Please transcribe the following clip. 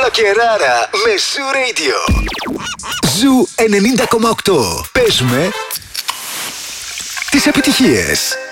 Ροκεράρα με Ζου Radio. Ζου 90,8. Παίζουμε τις επιτυχίες.